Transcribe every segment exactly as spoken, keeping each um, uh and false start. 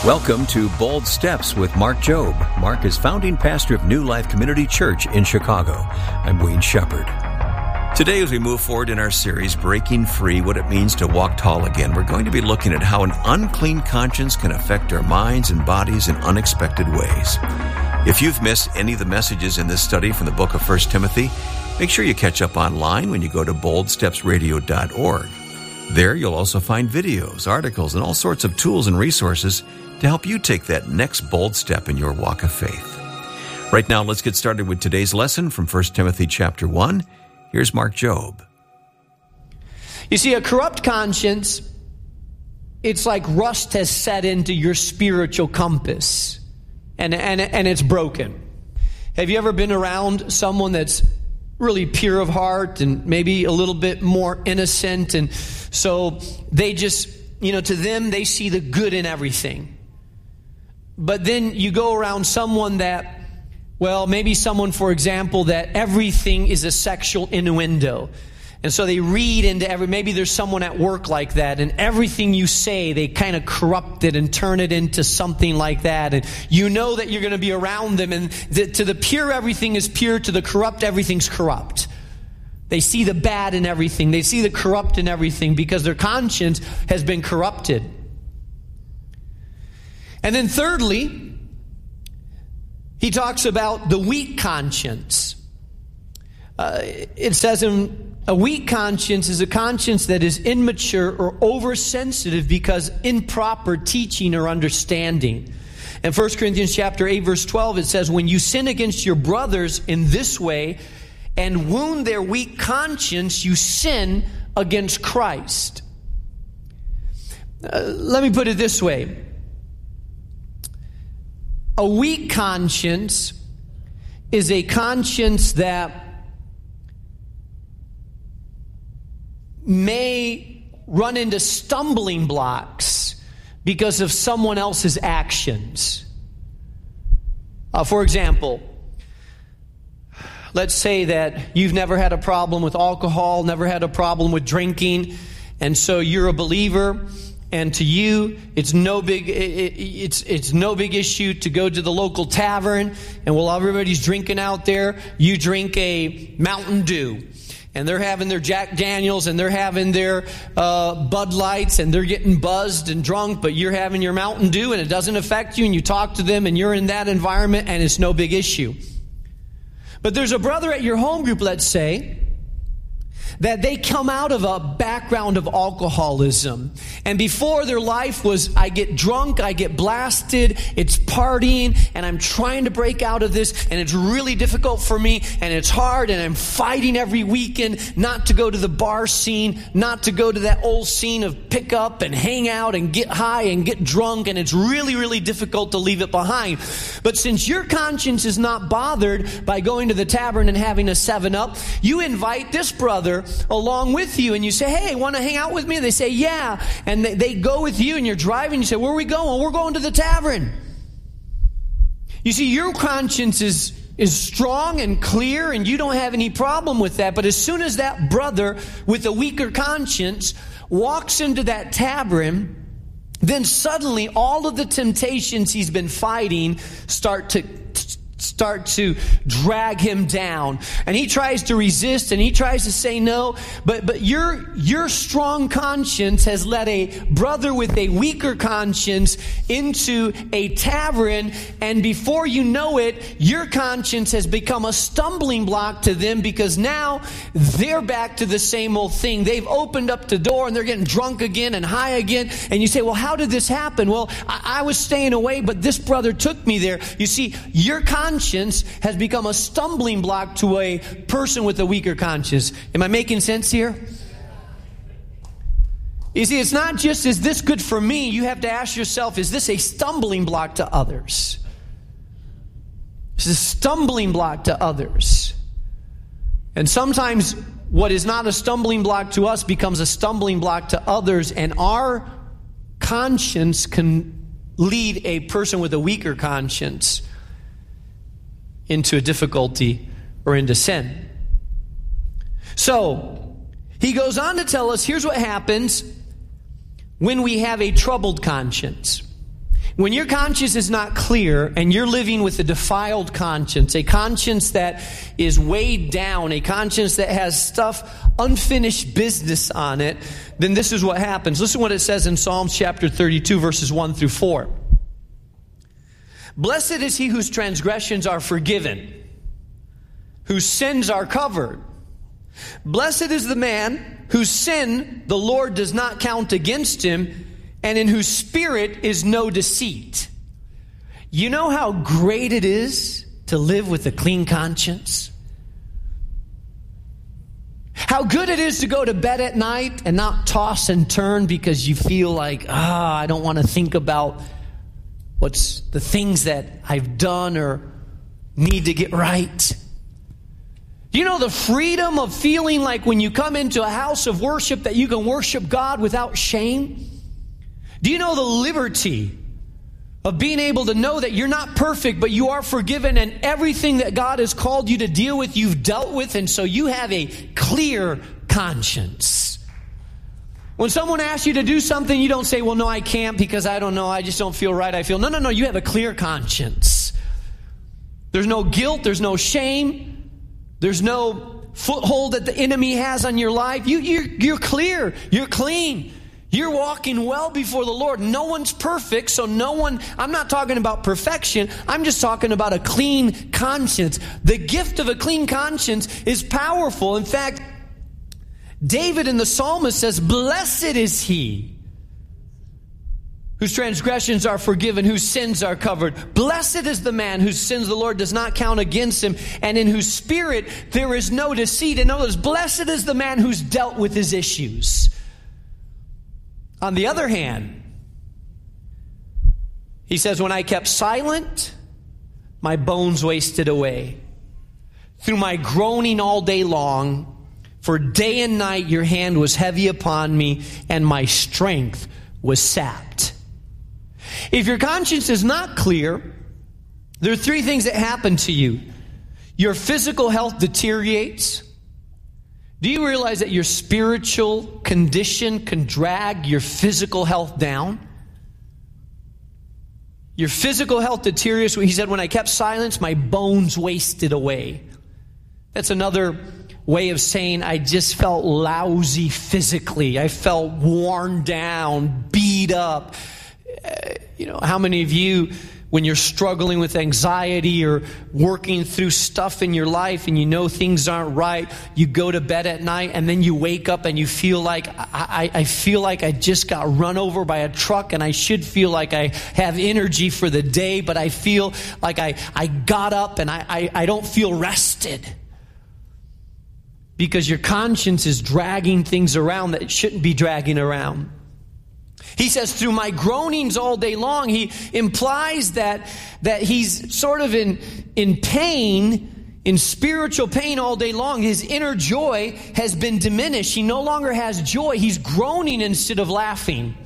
Welcome to Bold Steps with Mark Jobe. Mark is founding pastor of New Life Community Church in Chicago. I'm Wayne Shepherd. Today, as we move forward in our series, Breaking Free, What It Means to Walk Tall Again, we're going to be looking at how an unclean conscience can affect our minds and bodies in unexpected ways. If you've missed any of the messages in this study from the book of First Timothy, make sure you catch up online when you go to bold steps radio dot org. There, you'll also find videos, articles, and all sorts of tools and resources to help you take that next bold step in your walk of faith. Right now, let's get started with today's lesson from First Timothy chapter one. Here's Mark Jobe. You see, a corrupt conscience, it's like rust has set into your spiritual compass, and, and, and it's broken. Have you ever been around someone that's really pure of heart and maybe a little bit more innocent, and so they just, you know, to them, they see the good in everything. But then you go around someone that, well, maybe someone, for example, that everything is a sexual innuendo. And so they read into every, maybe there's someone at work like that, and everything you say, they kind of corrupt it and turn it into something like that. And you know that you're going to be around them, and the, to the pure, everything is pure. To the corrupt, everything's corrupt. They see the bad in everything. They see the corrupt in everything because their conscience has been corrupted. And then thirdly, he talks about the weak conscience. Uh, it says in, a weak conscience is a conscience that is immature or oversensitive because improper teaching or understanding. In First Corinthians chapter eight, verse twelve, it says, when you sin against your brothers in this way and wound their weak conscience, you sin against Christ. Uh, let me put it this way. A weak conscience is a conscience that may run into stumbling blocks because of someone else's actions. Uh, for example, let's say that you've never had a problem with alcohol, never had a problem with drinking, and so you're a believer. And to you, it's no big it's it's no big issue to go to the local tavern, and while everybody's drinking out there, you drink a Mountain Dew, and they're having their Jack Daniels, and they're having their uh, Bud Lights, and they're getting buzzed and drunk, but you're having your Mountain Dew, and it doesn't affect you, and you talk to them, and you're in that environment, and it's no big issue. But there's a brother at your home group, let's say, that they come out of a background of alcoholism. And before, their life was, I get drunk, I get blasted, it's partying, and I'm trying to break out of this, and it's really difficult for me, and it's hard, and I'm fighting every weekend not to go to the bar scene, not to go to that old scene of pick up and hang out and get high and get drunk, and it's really, really difficult to leave it behind. But since your conscience is not bothered by going to the tavern and having a seven up, you invite this brother along with you, and you say, hey, want to hang out with me? They say, yeah. And they, they go with you, and you're driving. You say, where are we going? We're going to the tavern. You see, your conscience is, is strong and clear, and you don't have any problem with that. But as soon as that brother with a weaker conscience walks into that tavern, then suddenly all of the temptations he's been fighting start to start to drag him down, and he tries to resist, and he tries to say no, but but your your strong conscience has led a brother with a weaker conscience into a tavern, and before you know it, your conscience has become a stumbling block to them, because now they're back to the same old thing. They've opened up the door, and they're getting drunk again and high again, and you say, well, how did this happen? Well, I, I was staying away, but this brother took me there. You see, your conscience has become a stumbling block to a person with a weaker conscience. Am I making sense here? You see, it's not just, is this good for me? You have to ask yourself, is this a stumbling block to others? It's a stumbling block to others. And sometimes what is not a stumbling block to us becomes a stumbling block to others, and our conscience can lead a person with a weaker conscience into a difficulty or into sin. So, he goes on to tell us, here's what happens when we have a troubled conscience. When your conscience is not clear and you're living with a defiled conscience, a conscience that is weighed down, a conscience that has stuff, unfinished business on it, then this is what happens. Listen to what it says in Psalms chapter thirty-two, verses one through four. Blessed is he whose transgressions are forgiven, whose sins are covered. Blessed is the man whose sin the Lord does not count against him, and in whose spirit is no deceit. You know how great it is to live with a clean conscience? How good it is to go to bed at night and not toss and turn because you feel like, ah, I don't want to think about what's the things that I've done or need to get right. You know the freedom of feeling like when you come into a house of worship that you can worship God without shame? Do you know the liberty of being able to know that you're not perfect, but you are forgiven, and everything that God has called you to deal with, you've dealt with, and so you have a clear conscience? When someone asks you to do something, you don't say, well, no, I can't because I don't know, I just don't feel right, I feel. No, no, no, you have a clear conscience. There's no guilt, there's no shame. There's no foothold that the enemy has on your life. You, you're, you're clear. You're clean. You're walking well before the Lord. No one's perfect, so no one, I'm not talking about perfection. I'm just talking about a clean conscience. The gift of a clean conscience is powerful. In fact, David in the psalmist says, blessed is he whose transgressions are forgiven, whose sins are covered. Blessed is the man whose sins the Lord does not count against him, and in whose spirit there is no deceit. In other words, blessed is the man who's dealt with his issues. On the other hand, he says, when I kept silent, my bones wasted away. Through my groaning all day long, for day and night your hand was heavy upon me, and my strength was sapped. If your conscience is not clear, there are three things that happen to you. Your physical health deteriorates. Do you realize that your spiritual condition can drag your physical health down? Your physical health deteriorates. He said, when I kept silence, my bones wasted away. That's another way of saying I just felt lousy physically. I felt worn down, beat up. Uh, you know, how many of you, when you're struggling with anxiety or working through stuff in your life and you know things aren't right, you go to bed at night and then you wake up and you feel like, I, I, I feel like I just got run over by a truck, and I should feel like I have energy for the day, but I feel like I, I got up and I, I, I don't feel rested. Because your conscience is dragging things around that it shouldn't be dragging around. He says, through my groanings all day long, he implies that, that he's sort of in, in pain, in spiritual pain all day long. His inner joy has been diminished. He no longer has joy. He's groaning instead of laughing.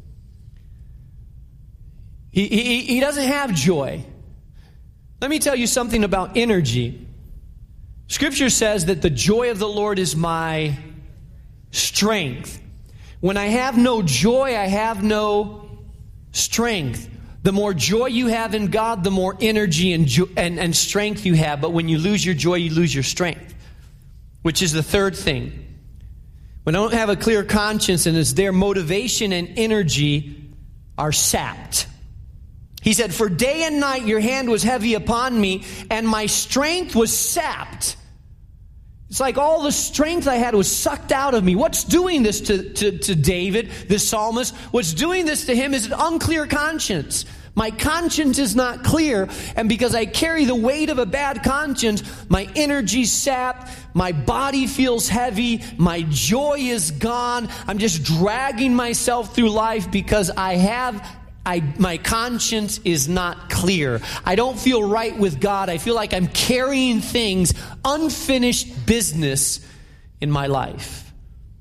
He, he, he doesn't have joy. Let me tell you something about energy. Scripture says that the joy of the Lord is my strength. When I have no joy, I have no strength. The more joy you have in God, the more energy and, jo- and, and strength you have. But when you lose your joy, you lose your strength. Which is the third thing. When I don't have a clear conscience and it's their motivation and energy are sapped. He said, for day and night your hand was heavy upon me, and my strength was sapped. It's like all the strength I had was sucked out of me. What's doing this to, to, to David, this psalmist? What's doing this to him is an unclear conscience. My conscience is not clear, and because I carry the weight of a bad conscience, my energy's sapped, my body feels heavy, my joy is gone. I'm just dragging myself through life because I have I, my conscience is not clear. I don't feel right with God. I feel like I'm carrying things, unfinished business in my life.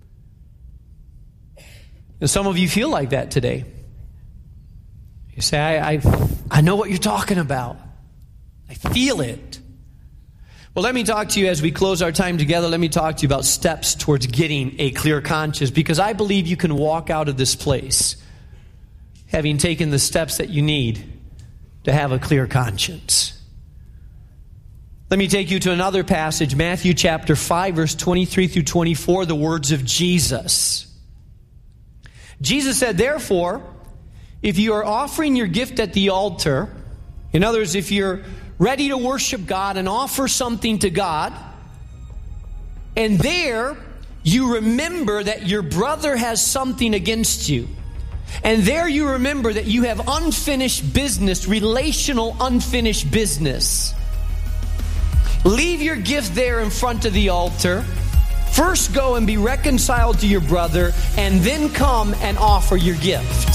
And some of you feel like that today. You say, I, I, I know what you're talking about. I feel it. Well, let me talk to you as we close our time together. Let me talk to you about steps towards getting a clear conscience, because I believe you can walk out of this place having taken the steps that you need to have a clear conscience. Let me take you to another passage, Matthew chapter five, verse twenty-three through twenty-four, the words of Jesus. Jesus said, therefore, if you are offering your gift at the altar, in other words, if you're ready to worship God and offer something to God, and there you remember that your brother has something against you, and there you remember that you have unfinished business, relational unfinished business, leave your gift there in front of the altar. First go and be reconciled to your brother, and then come and offer your gift.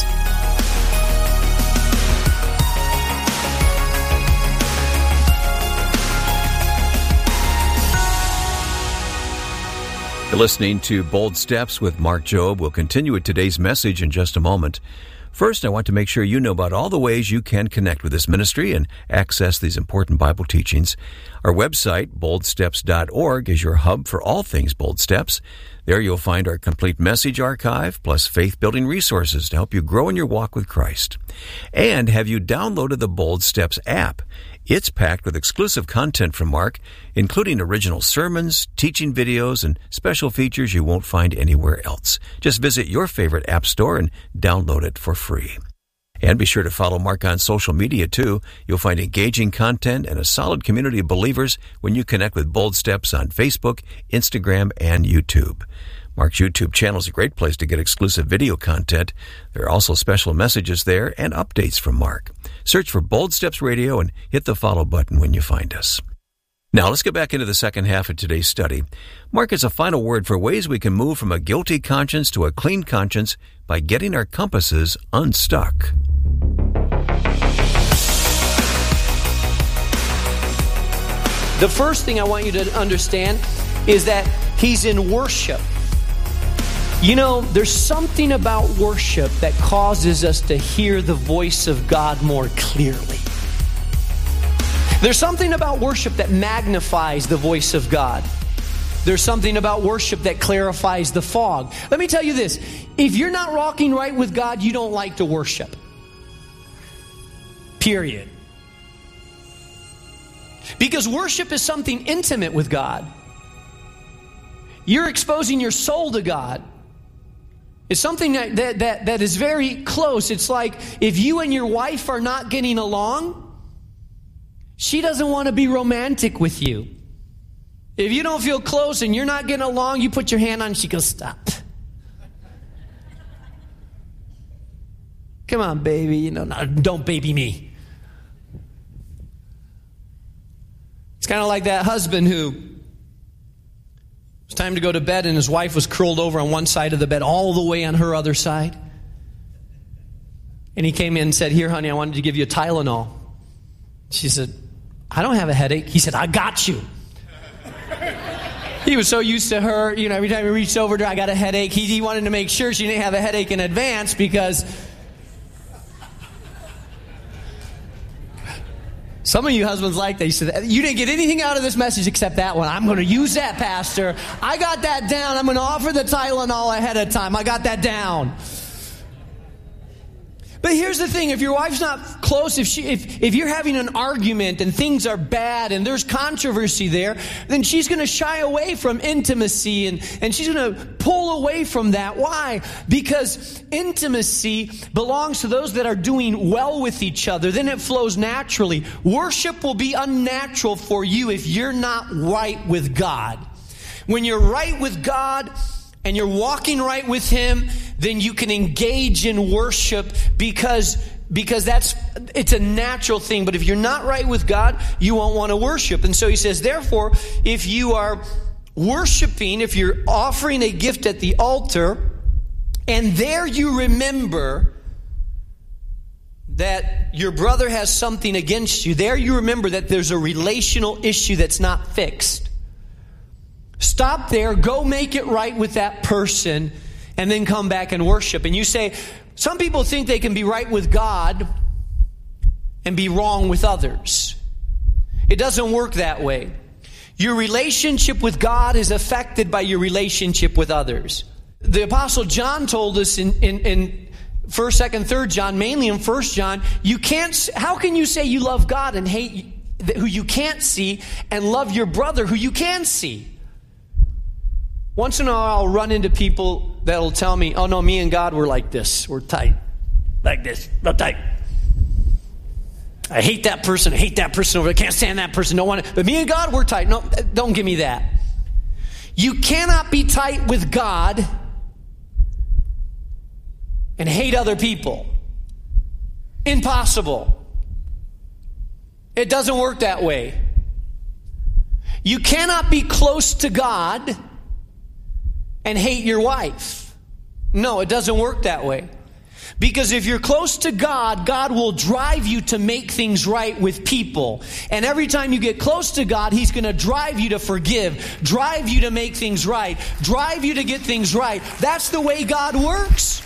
You're listening to Bold Steps with Mark Jobe. We'll continue with today's message in just a moment. First, I want to make sure you know about all the ways you can connect with this ministry and access these important Bible teachings. Our website, bold steps dot org, is your hub for all things Bold Steps. There you'll find our complete message archive, plus faith-building resources to help you grow in your walk with Christ. And have you downloaded the Bold Steps app? It's packed with exclusive content from Mark, including original sermons, teaching videos, and special features you won't find anywhere else. Just visit your favorite app store and download it for free. And be sure to follow Mark on social media, too. You'll find engaging content and a solid community of believers when you connect with Bold Steps on Facebook, Instagram, and YouTube. Mark's YouTube channel is a great place to get exclusive video content. There are also special messages there and updates from Mark. Search for Bold Steps Radio and hit the follow button when you find us. Now, let's get back into the second half of today's study. Mark has a final word for ways we can move from a guilty conscience to a clean conscience by getting our compasses unstuck. The first thing I want you to understand is that he's in worship. You know, there's something about worship that causes us to hear the voice of God more clearly. There's something about worship that magnifies the voice of God. There's something about worship that clarifies the fog. Let me tell you this. If you're not walking right with God, you don't like to worship. Period. Because worship is something intimate with God. You're exposing your soul to God. It's something that, that, that, that is very close. It's like if you and your wife are not getting along, she doesn't want to be romantic with you. If you don't feel close and you're not getting along, you put your hand on and she goes, stop. Come on, baby. You know, no, don't baby me. It's kind of like that husband who it was time to go to bed and his wife was curled over on one side of the bed all the way on her other side. And he came in and said, here, honey, I wanted to give you a Tylenol. She said, I don't have a headache. He said, I got you. He was so used to her, you know, every time he reached over to her, I got a headache. He, he wanted to make sure she didn't have a headache in advance because some of you husbands like that. You said, you didn't get anything out of this message except that one. I'm going to use that, Pastor. I got that down. I'm going to offer the Tylenol ahead of time. I got that down. But here's the thing, if your wife's not close, if she, if, if you're having an argument and things are bad and there's controversy there, then she's going to shy away from intimacy and, and she's going to pull away from that. Why? Because intimacy belongs to those that are doing well with each other. Then it flows naturally. Worship will be unnatural for you if you're not right with God. When you're right with God, and you're walking right with Him, then you can engage in worship because, because that's, it's a natural thing. But if you're not right with God, you won't want to worship. And so he says, therefore, if you are worshiping, if you're offering a gift at the altar, and there you remember that your brother has something against you, there you remember that there's a relational issue that's not fixed. Stop there, go make it right with that person, and then come back and worship. And you say, some people think they can be right with God and be wrong with others. It doesn't work that way. Your relationship with God is affected by your relationship with others. The Apostle John told us in, in, in First, Second, Third John, mainly in First John, you can't. How can you say you love God and hate who you can't see, and love your brother who you can see? Once in a while, I'll run into people that'll tell me, "Oh no, me and God, we're like this. We're tight, like this, not tight. I hate that person. I hate that person over there. I can't stand that person. Don't want it. But me and God, we're tight." No, don't give me that. You cannot be tight with God and hate other people. Impossible. It doesn't work that way. You cannot be close to God and hate your wife. No, it doesn't work that way. Because if you're close to God, God will drive you to make things right with people. And every time you get close to God, He's going to drive you to forgive, drive you to make things right, drive you to get things right. That's the way God works.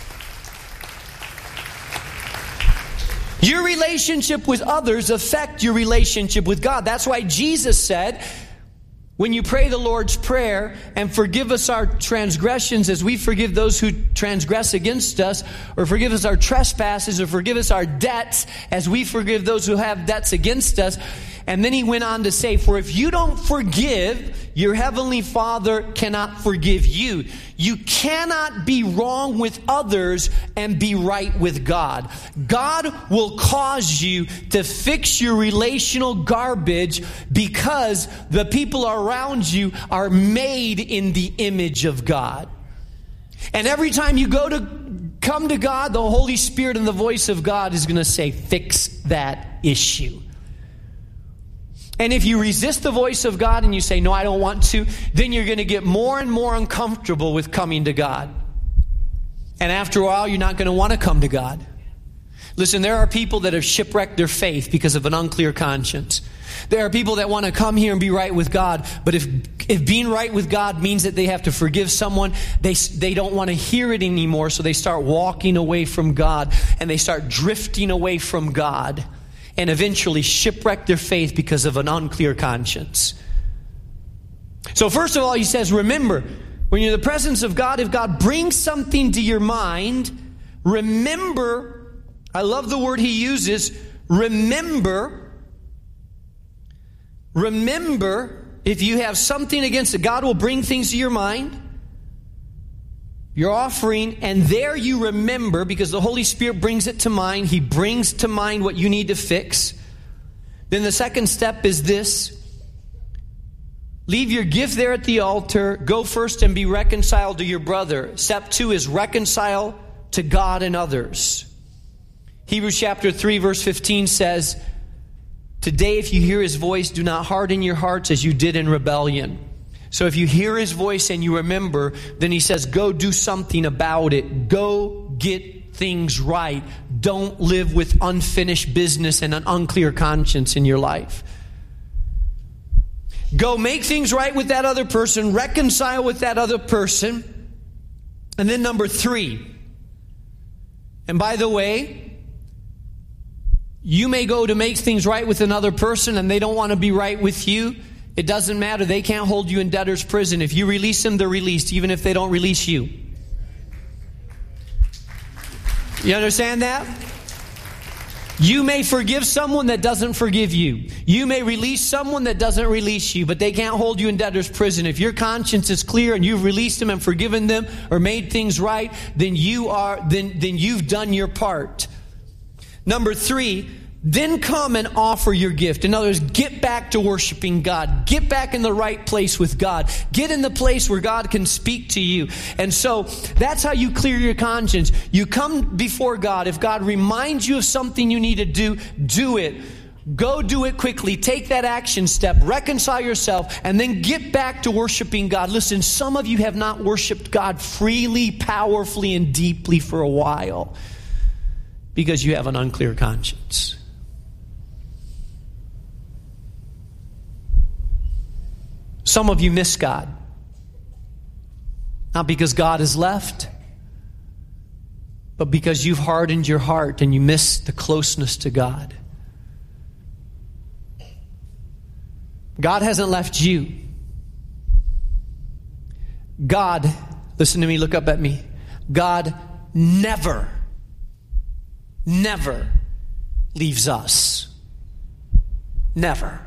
Your relationship with others affect your relationship with God. That's why Jesus said, when you pray the Lord's Prayer, and forgive us our transgressions as we forgive those who transgress against us, or forgive us our trespasses, or forgive us our debts as we forgive those who have debts against us. And then He went on to say, for if you don't forgive, your heavenly Father cannot forgive you. You cannot be wrong with others and be right with God. God will cause you to fix your relational garbage because the people around you are made in the image of God. And every time you go to come to God, the Holy Spirit and the voice of God is going to say, fix that issue. And if you resist the voice of God and you say, no, I don't want to, then you're going to get more and more uncomfortable with coming to God. And after a while, you're not going to want to come to God. Listen, there are people that have shipwrecked their faith because of an unclear conscience. There are people that want to come here and be right with God, but if if being right with God means that they have to forgive someone, they they don't want to hear it anymore, so they start walking away from God, and they start drifting away from God, and eventually shipwreck their faith because of an unclear conscience. So first of all, he says, remember, when you're in the presence of God, if God brings something to your mind, remember, I love the word he uses, remember, remember, if you have something against it, God will bring things to your mind, your offering, and there you remember, because the Holy Spirit brings it to mind. He brings to mind what you need to fix. Then the second step is this. Leave your gift there at the altar. Go first and be reconciled to your brother. Step two is reconcile to God and others. Hebrews chapter three verse fifteen says, today if you hear his voice, do not harden your hearts as you did in rebellion. So if you hear his voice and you remember, then he says, go do something about it. Go get things right. Don't live with unfinished business and an unclear conscience in your life. Go make things right with that other person. Reconcile with that other person. And then number three. And by the way, you may go to make things right with another person and they don't want to be right with you. It doesn't matter. They can't hold you in debtor's prison. If you release them, they're released, even if they don't release you. You understand that? You may forgive someone that doesn't forgive you. You may release someone that doesn't release you, but they can't hold you in debtor's prison. If your conscience is clear and you've released them and forgiven them or made things right, then you are then then you've done your part. Number three, then come and offer your gift. In other words, get back to worshiping God. Get back in the right place with God. Get in the place where God can speak to you. And so that's how you clear your conscience. You come before God. If God reminds you of something you need to do, do it. Go do it quickly. Take that action step. Reconcile yourself. And then get back to worshiping God. Listen, some of you have not worshiped God freely, powerfully, and deeply for a while because you have an unclear conscience. Some of you miss God. Not because God has left, but because you've hardened your heart and you miss the closeness to God. God hasn't left you. God, listen to me, look up at me. God never never leaves us. Never.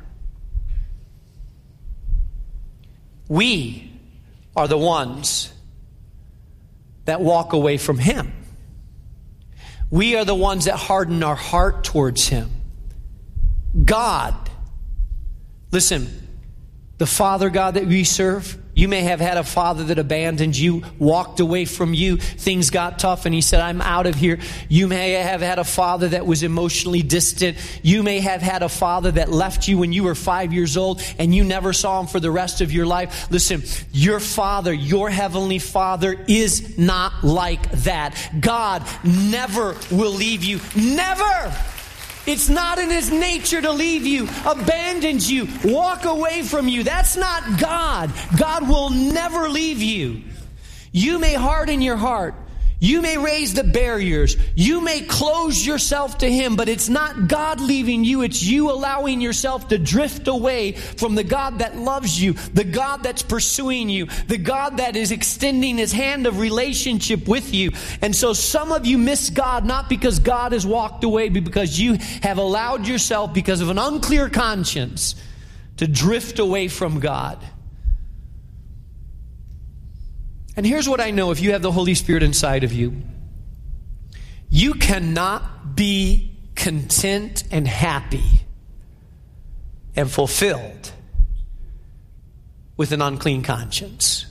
We are the ones that walk away from Him. We are the ones that harden our heart towards Him. God, listen, the Father God that we serve, you may have had a father that abandoned you, walked away from you. Things got tough and he said, I'm out of here. You may have had a father that was emotionally distant. You may have had a father that left you when you were five years old and you never saw him for the rest of your life. Listen, your Father, your Heavenly Father is not like that. God never will leave you. Never! It's not in His nature to leave you, abandon you, walk away from you. That's not God. God will never leave you. You may harden your heart. You may raise the barriers. You may close yourself to Him, but it's not God leaving you. It's you allowing yourself to drift away from the God that loves you, the God that's pursuing you, the God that is extending His hand of relationship with you. And so some of you miss God not because God has walked away, but because you have allowed yourself, because of an unclear conscience, to drift away from God. And here's what I know if you have the Holy Spirit inside of you. You cannot be content and happy and fulfilled with an unclean conscience.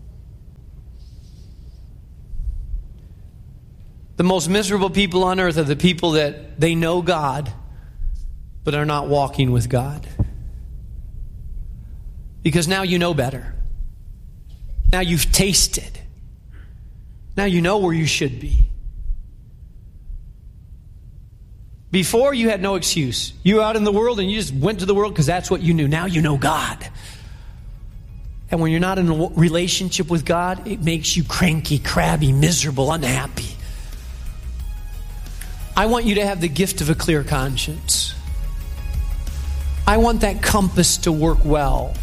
The most miserable people on earth are the people that they know God, but are not walking with God. Because now you know better. Now you've tasted. Now you know where you should be. Before, you had no excuse. You were out in the world and you just went to the world because that's what you knew. Now you know God. And when you're not in a relationship with God, it makes you cranky, crabby, miserable, unhappy. I want you to have the gift of a clear conscience. I want that compass to work well.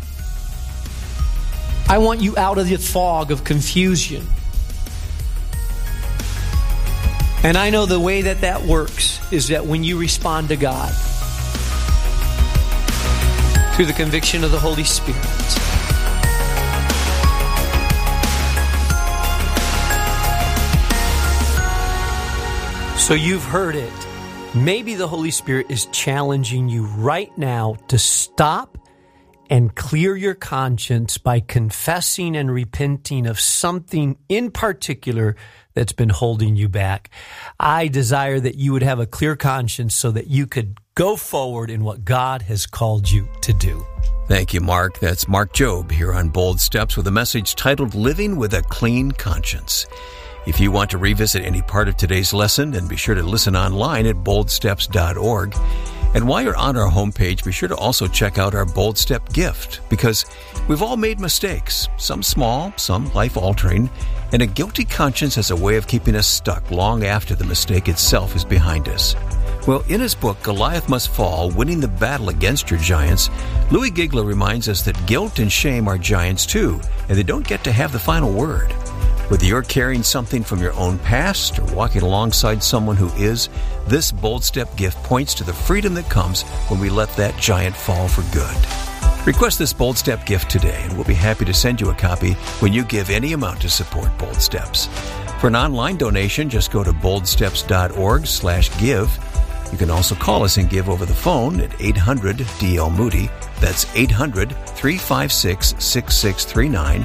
I want you out of the fog of confusion. And I know the way that that works is that when you respond to God through the conviction of the Holy Spirit. So you've heard it. Maybe the Holy Spirit is challenging you right now to stop and clear your conscience by confessing and repenting of something in particular that's been holding you back. I desire that you would have a clear conscience so that you could go forward in what God has called you to do. Thank you, Mark. That's Mark Jobe here on Bold Steps with a message titled Living with a Clean Conscience. If you want to revisit any part of today's lesson, then be sure to listen online at bold steps dot org. And while you're on our homepage, be sure to also check out our Bold Step gift, because we've all made mistakes, some small, some life-altering, and a guilty conscience has a way of keeping us stuck long after the mistake itself is behind us. Well, in his book, Goliath Must Fall, Winning the Battle Against Your Giants, Louis Giegler reminds us that guilt and shame are giants too, and they don't get to have the final word. Whether you're carrying something from your own past or walking alongside someone who is, this Bold Step gift points to the freedom that comes when we let that giant fall for good. Request this Bold Step gift today, and we'll be happy to send you a copy when you give any amount to support Bold Steps. For an online donation, just go to bold steps dot org slash give. You can also call us and give over the phone at eight hundred D L Moody. That's eight hundred, three five six, six six three nine.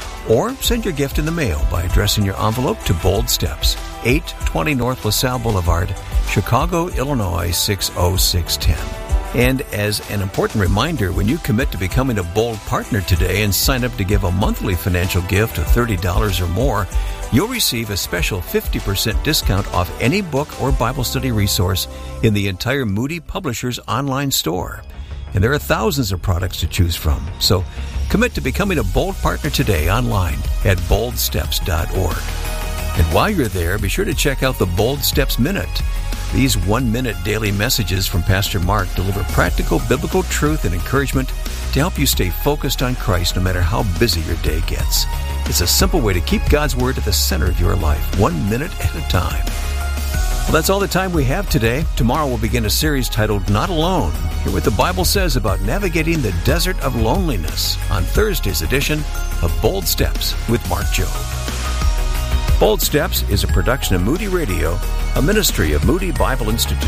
Or send your gift in the mail by addressing your envelope to Bold Steps, eight twenty North LaSalle Boulevard, Chicago, Illinois six oh six one oh. And as an important reminder, when you commit to becoming a Bold partner today and sign up to give a monthly financial gift of thirty dollars or more, you'll receive a special fifty percent discount off any book or Bible study resource in the entire Moody Publishers online store. And there are thousands of products to choose from. So commit to becoming a Bold partner today online at bold steps dot org. And while you're there, be sure to check out the Bold Steps Minute. These one-minute daily messages from Pastor Mark deliver practical biblical truth and encouragement to help you stay focused on Christ no matter how busy your day gets. It's a simple way to keep God's Word at the center of your life, one minute at a time. Well, that's all the time we have today. Tomorrow we'll begin a series titled Not Alone. Hear what the Bible says about navigating the desert of loneliness on Thursday's edition of Bold Steps with Mark Jobe. Bold Steps is a production of Moody Radio, a ministry of Moody Bible Institute.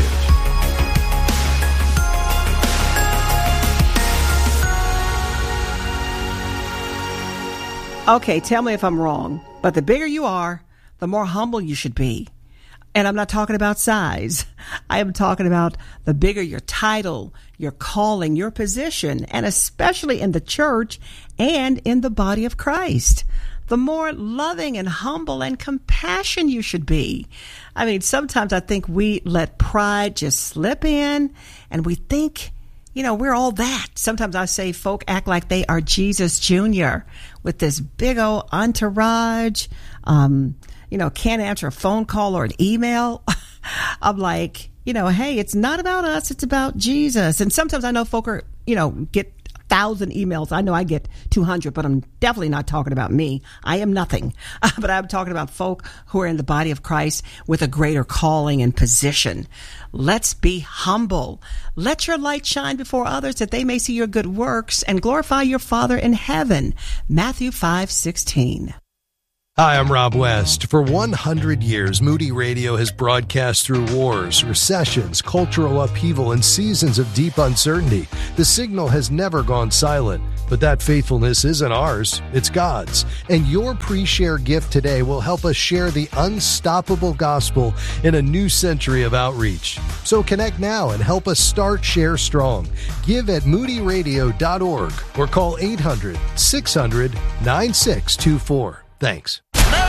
Okay, tell me if I'm wrong, but the bigger you are, the more humble you should be. And I'm not talking about size. I am talking about the bigger your title, your calling, your position, and especially in the church and in the body of Christ. The more loving and humble and compassionate you should be. I mean, sometimes I think we let pride just slip in and we think, you know, we're all that. Sometimes I say folk act like they are Jesus Junior with this big old entourage, um, you know, can't answer a phone call or an email. I'm like, you know, hey, it's not about us. It's about Jesus. And sometimes I know folk are, you know, get a thousand emails. I know I get two hundred, but I'm definitely not talking about me. I am nothing. Uh, but I'm talking about folk who are in the body of Christ with a greater calling and position. Let's be humble. Let your light shine before others that they may see your good works and glorify your Father in heaven. Matthew five sixteen. Hi, I'm Rob West. For one hundred years, Moody Radio has broadcast through wars, recessions, cultural upheaval, and seasons of deep uncertainty. The signal has never gone silent, but that faithfulness isn't ours, it's God's. And your pre-share gift today will help us share the unstoppable gospel in a new century of outreach. So connect now and help us start Share Strong. Give at moody radio dot org or call eight hundred, six hundred, nine six two four. Thanks.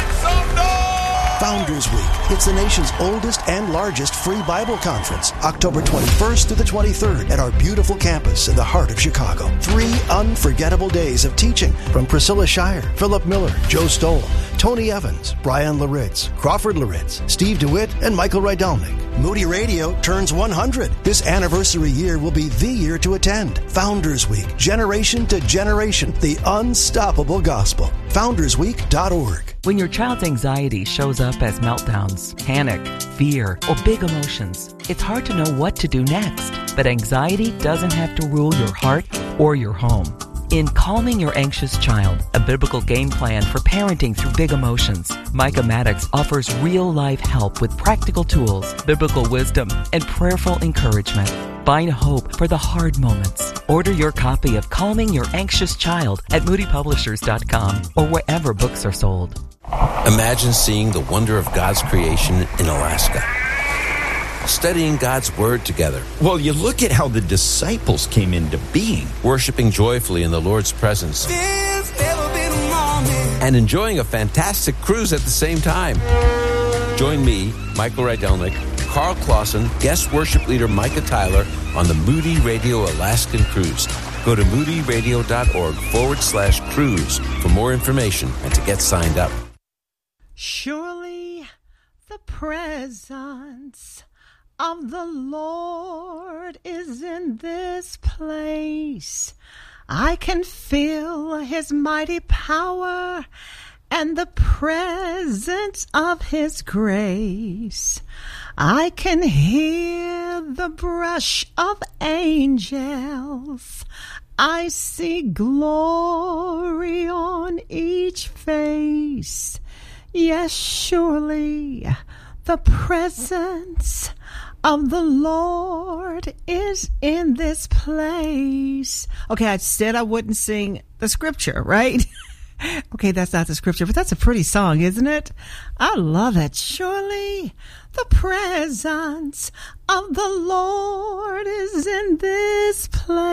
Founders Week. It's the nation's oldest and largest free Bible conference, October twenty-first through the twenty-third at our beautiful campus in the heart of Chicago. Three unforgettable days of teaching from Priscilla Shire, Philip Miller, Joe Stoll, Tony Evans, Brian Laritz, Crawford Laritz, Steve DeWitt, and Michael Rydelnik. Moody Radio turns one hundred. This anniversary year will be the year to attend. Founders Week, generation to generation, the unstoppable gospel. founders week dot org. When your child's anxiety shows up as meltdowns, panic, fear, or big emotions, it's hard to know what to do next. But anxiety doesn't have to rule your heart or your home. In Calming Your Anxious Child, a biblical game plan for parenting through big emotions, Micah Maddox offers real-life help with practical tools, biblical wisdom, and prayerful encouragement. Find hope for the hard moments. Order your copy of Calming Your Anxious Child at moody publishers dot com or wherever books are sold. Imagine seeing the wonder of God's creation in Alaska. Studying God's Word together. Well, you look at how the disciples came into being. Worshiping joyfully in the Lord's presence. There's never been a moment. And enjoying a fantastic cruise at the same time. Join me, Michael Rydelnik, Carl Clausen, guest worship leader Micah Tyler on the Moody Radio Alaskan Cruise. Go to moody radio dot org forward slash cruise for more information and to get signed up. Surely the presence of the Lord is in this place. I can feel his mighty power and the presence of his grace. I can hear the brush of angels. I see glory on each face. Yes, surely the presence of the Lord is in this place. Okay, I said I wouldn't sing the scripture, right? Okay, that's not the scripture, but that's a pretty song, isn't it? I love it. Surely the presence of the Lord is in this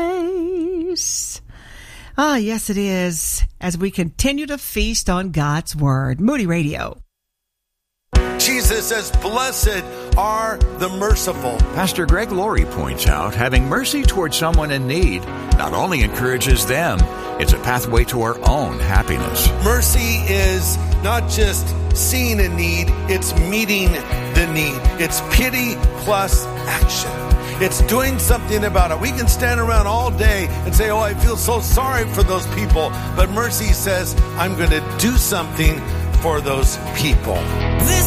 place. Ah, yes, it is, as we continue to feast on God's Word. Moody Radio. Jesus says, blessed are the merciful. Pastor Greg Laurie points out, having mercy towards someone in need not only encourages them, it's a pathway to our own happiness. Mercy is not just seeing a need, it's meeting the need. It's pity plus action. It's doing something about it. We can stand around all day and say, oh, I feel so sorry for those people. But mercy says, I'm going to do something for those people. This